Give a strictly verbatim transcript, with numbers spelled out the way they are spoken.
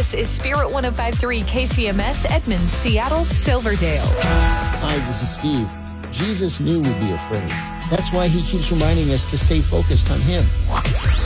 This is Spirit one oh five point three K C M S, Edmond, Seattle, Silverdale. Hi, this is Steve. Jesus knew we'd be afraid. That's why he keeps reminding us to stay focused on him.